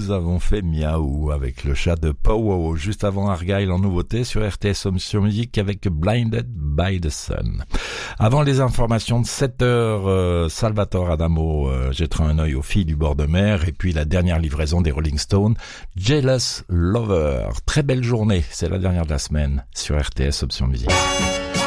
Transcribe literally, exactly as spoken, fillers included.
nous avons fait miaou avec le chat de Pow. Juste avant Argyle en nouveauté sur R T S Option Musique avec Blinded by the Sun. Avant les informations de sept heures, euh, Salvatore Adamo euh, jettera un œil aux filles du bord de mer et puis la dernière livraison des Rolling Stones, Jealous Lover. Très belle journée, c'est la dernière de la semaine sur R T S Option Musique.